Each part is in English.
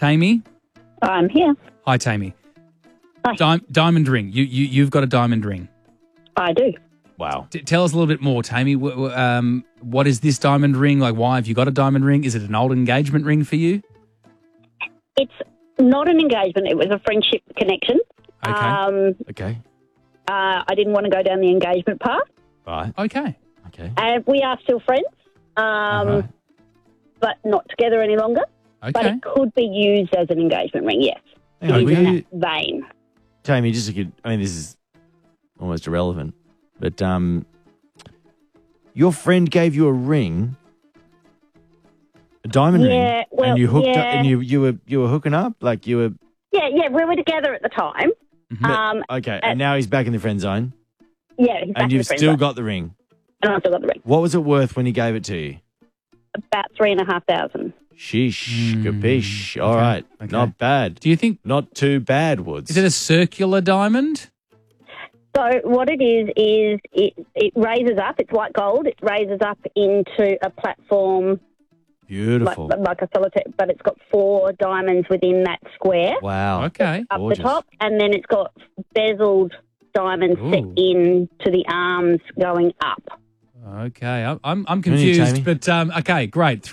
Tammy? I'm here. Hi, Tammy. Hi. Diamond ring. You've got a diamond ring. I do. Wow. Tell us a little bit more, Tammy. What is this diamond ring? Like, why have you got a diamond ring? Is it an old engagement ring for you? It's not an engagement. It was a friendship connection. Okay. Okay. I didn't want to go down the engagement path. Right. Okay. Okay. And we are still friends, but not together any longer. But Okay. it could be used as an engagement ring, yes. Hang on, It is were in you- that vein. Jamie, just a good, I mean, this is almost irrelevant, but your friend gave you a ring, a diamond ring, Yeah, well, and you hooked up, yeah. and you were hooking up, like you were. Yeah, we were together at the time. Okay, and now he's back in the friend zone, Yeah, he's back and in you've the friend still zone. got the ring. And I've still got the ring. What was it worth when he gave it to you? About 3,500. Sheesh, capiche. All right, Okay. not bad. Do you think, Not too bad, Woods. is it a circular diamond? So what it is it raises up. It's white gold. It raises up into a platform Beautiful. like a solitaire, but it's got 4 diamonds within that square Wow. Okay. up gorgeous. the top, and then it's got bezeled diamonds set Ooh. into the arms going up. Okay. I'm Jamie. confused, but okay, great.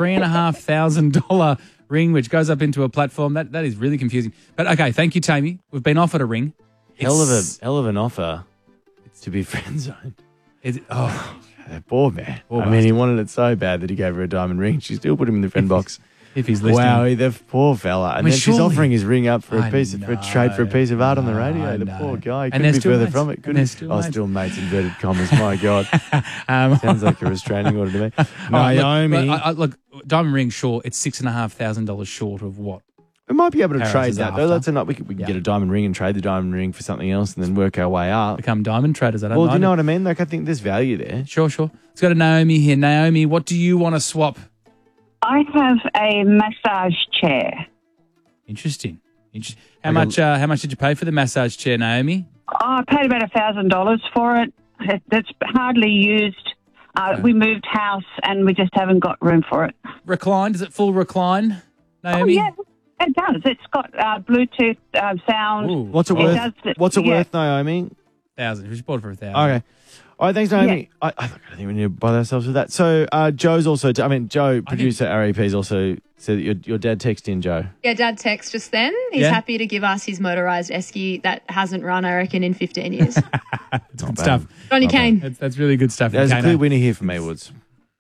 $3,500 ring, which goes up into a platform. That is really confusing. But okay, thank you, Tammy. We've been offered a ring. Hell It's- of an offer to be friend zoned. Oh, Poor man. Poor I mean, he wanted it so bad that he gave her a diamond ring. She still put him in the friend box. if he's listening. Wow, the poor fella. And mean, then she's surely- offering his ring up for I a piece of, for a trade for a piece of art on the know, radio. I The know. poor guy. And Couldn't they're be still further mates. from it. And Couldn't they're he? still Oh, mates. still mates, inverted commas. My God. Um, Sounds like a restraining order to me. all right, Naomi. look, diamond ring, sure, it's $6,500 short of what? We might be able to Paris trade is that, after. though. That's enough. We can get a diamond ring and trade the diamond ring for something else and then work our way up. Become diamond traders. I don't Well, know. do you know what I mean? Like, I think there's value there. Sure. Let's go to Naomi here. Naomi, what do you want to swap? I have a massage chair. Interesting. How much did you pay for the massage chair, Naomi? I paid about $1,000 for it. That's hardly used. We moved house and we just haven't got room for it. Reclined? Is it full recline, Naomi? Oh, yeah, it does. It's got Bluetooth sound. Ooh. What's it It worth? does it, What's it yeah. worth, Naomi? 1,000. We just bought it for 1,000. Okay. All right, thanks, Naomi. I don't think we need to bother ourselves with that. So, Joe's also, Joe, producer REP's also said that your dad texted in, Joe. Yeah, Dad texted just then. He's Yeah. happy to give us his motorised esky that hasn't run, I reckon, in 15 years. It's good stuff. Johnny Kane. That's really good stuff. There's a Kano. clear winner here for me, Woods.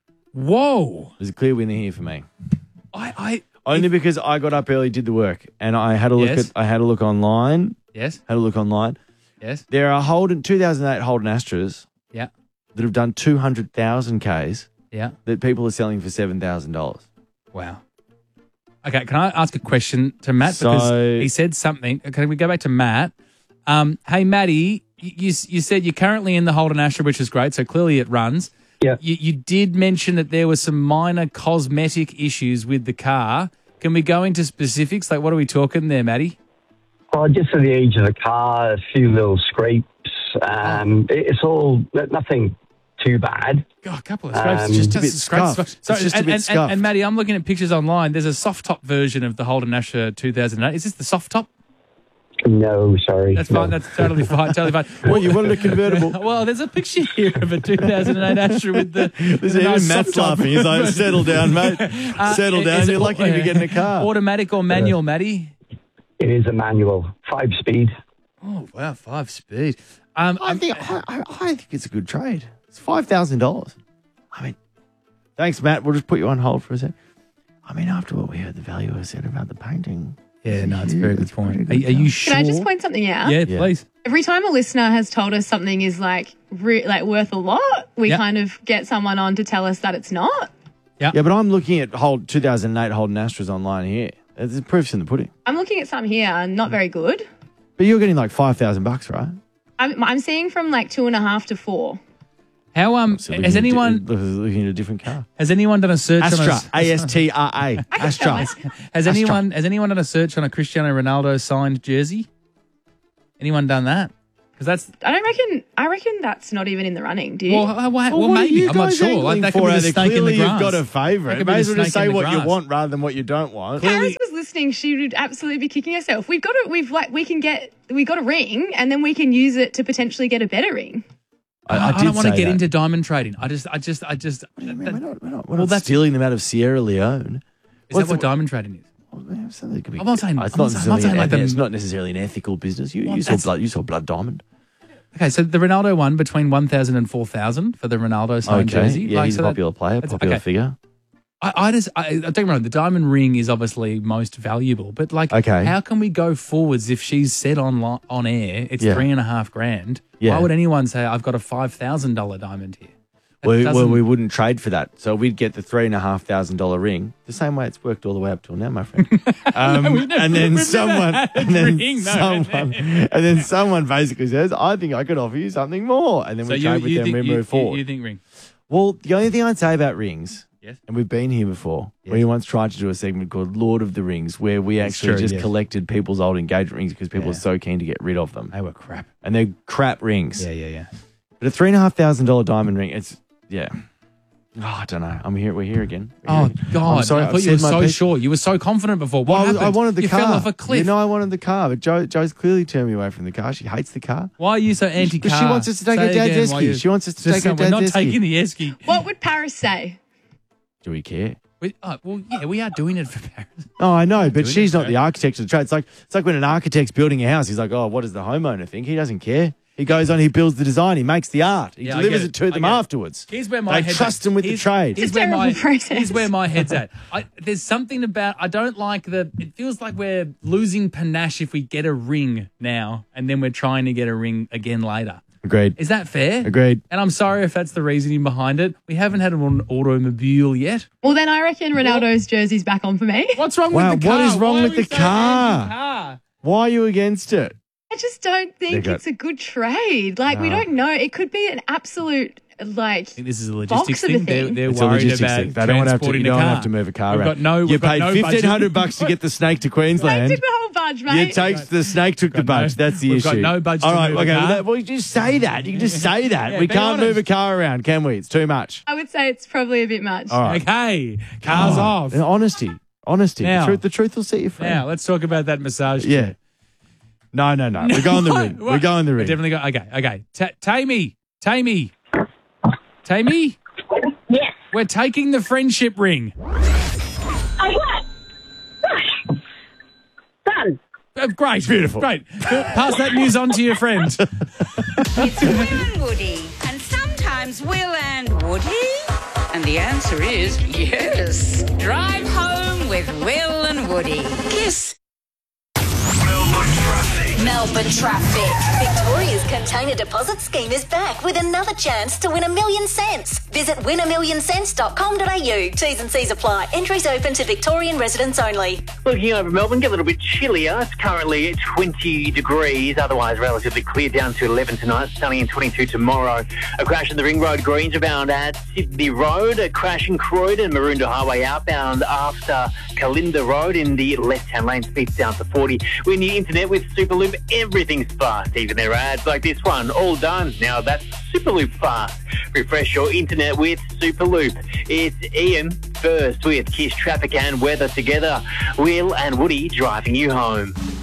Whoa. There's a clear winner here for me. I Only because I got up early, did the work, and I had a look Yes. I had a look online. Yes. Had a look online. Yes. There are 2008 Holden Astras Yeah. that have done 200,000 Ks Yeah. that people are selling for $7,000. Wow. Okay, can I ask a question to Matt? So- Because he said something. Can we go back to Matt? Hey, Matty, you said you're currently in the Holden Astra, which is great, so clearly it runs. Yeah. You did mention that there were some minor cosmetic issues with the car. Can we go into specifics? Like, what are we talking there, Matty? Oh, just at the age of the car, a few little scrapes. It's all nothing too bad. God, a couple of scrapes. Just a bit scuffed. It's just a bit scuffed. And Matty, I'm looking at pictures online. There's a soft top version of the Holden Astra 2008. Is this the soft top? No, sorry. That's no. fine. That's totally fine. Totally fine. Well, you wanted a convertible. Well, there's a picture here of a 2008 Astra with the. There's the even nice Matt's soft top. laughing. He's like, settle down, mate. Settle down. Is it You're lucky to be getting a car. Automatic or manual, Matty? It is a manual, 5-speed. Oh, wow, 5-speed. I think it's a good trade. It's $5,000. I mean, thanks, Matt. We'll just put you on hold for a sec. I mean, after what we heard the valuer said about the painting. Yeah, no, it's a very good It's point. pretty Are good you stuff. sure? Can I just point something out? Yeah, Yeah. please. Every time a listener has told us something is like worth a lot, we Yep. kind of get someone on to tell us that it's not. Yeah, but I'm looking at 2008 Holden Astras online here. There's proofs in the pudding. I'm looking at some here, not very good. But you're getting like $5,000, right? I'm seeing from like 2.5 to 4. How So has anyone looking at a different car? done a search Astra, on ASTRA, Astra. has anyone done a search on a Cristiano Ronaldo signed jersey? Anyone done that? Because that's I reckon that's not even in the running, do you? well, What are maybe you I'm not guys sure. Like, angling that could for be out the there? snake in the Clearly grass. you've got a That favourite. could be May as the well just snake say in the what you grass. want rather than what you don't want. Harris was listening, she would absolutely be kicking herself. We got a ring, and then we can use it to potentially get a better ring. I did don't want to say get that. into diamond trading. I just. What do you mean? We're not Well, that's- stealing them out of Sierra Leone. Is that what diamond trading is? Something could be, I'm not saying- it's I'm not not saying necessarily, like it's the- not necessarily an ethical business. You Well, saw blood diamond. Okay, so the Ronaldo one between 1,000 and 4,000 for the Ronaldo signed jersey. Yeah, he's so a that- popular player, that's- popular okay. figure. I don't get me wrong, the diamond ring is obviously most valuable, but Okay. how can we go forwards if she's said on air it's Yeah. $3,500? Yeah. Why would anyone say I've got a $5,000 diamond here? That Well, doesn't- we wouldn't trade for that. So we'd get the $3,500 ring, the same way it's worked all the way up till now, my friend. And then someone basically says, I think I could offer you something more. And then So we trade with them and we move forward. You think ring? Well, the only thing I'd say about rings, Yes. and we've been here before, Yes. we once tried to do a segment called Lord of the Rings, where we actually true, just yes. collected people's old engagement rings because people Yeah. are so keen to get rid of them. They were crap. And they're crap rings. Yeah. But a $3,500 diamond ring, yeah. Oh, I don't know. We're here again. Oh, God. I'm sorry, I I've thought you were said my so piece. sure. You were so confident before. What Well, happened? I wanted the you car. fell off a cliff. You know, I wanted the car, but Joe's clearly turned me away from the car. She hates the car. Why are you so anti-car? Because she wants us to take her Say dad's again why esky. you- She wants us to Just take her We're not dad's esky. taking the esky. What would Paris say? Do we care? Well, yeah, we are doing it for Paris. Oh, I know, but doing she's it, not Joe. the architect of the trade. It's like when an architect's building a house, he's like, oh, what does the homeowner think? He doesn't care. He goes on, he builds the design, he makes the art, he Yeah, I delivers get it to I them get it. afterwards. Here's where my They head's trust at. him with the trade. It's a terrible process. Here's where my head's at. There's something about I don't like it feels like we're losing panache if we get a ring now and then we're trying to get a ring again later. Agreed. Is that fair? Agreed. And I'm sorry if that's the reasoning behind it. We haven't had an automobile yet. Well, then I reckon Ronaldo's jersey's back on for me. What's wrong Wow, with the car? what is wrong Why with are we the so car? anti-car? Why are you against it? I just don't think They got- it's a good trade. Like, we don't know. It could be an absolute, like, I think this is a box logistics of a thing. thing. They're It's a worried logistics about thing. They don't have to. transporting You the don't car. have to move a car We've around. got no. You we've got paid no budget. $1,500 to get the snake to they Queensland. took the whole budge, You mate. the snake took the Got no- budge. That's the we've issue. got no budget All to right, move a okay. car. Well, you just say that. You can just say that. Yeah, we be can't move a honest. car around, can we? It's too much. I would say it's probably a bit much. All right. Okay, cars off. Honesty. Now- The truth will set you free. Now let's talk about that massage. Yeah. chair. No. We're going the ring. What? We're going the We ring. definitely go. Okay. Tammy. Yes. We're taking the friendship ring. Oh, what? Gosh. Done. Great. Beautiful. Great. Pass that news on to your friend. It's Will and Woody. And sometimes Will and Woody? And the answer is yes. Drive home with Will and Woody. Kiss. Melbourne Traffic. Victoria's container deposit scheme is back with another chance to win $1 million. Visit winamillioncents.com.au. T's and C's apply. Entries open to Victorian residents only. Looking over Melbourne, get a little bit chillier. It's currently 20 degrees, otherwise relatively clear, down to 11 tonight, sunny and 22 tomorrow. A crash in the Ring Road Greens abound at Sydney Road, a crash in Croydon, Maroondah Highway outbound after Kalinda Road in the left-hand lane, speeds down to 40. When the internet with Superloop, everything's fast, even their ads like this one, all done. Now that's Superloop fast. Refresh your internet with Superloop. It's Ian first with Kiss Traffic and Weather together. Will and Woody driving you home.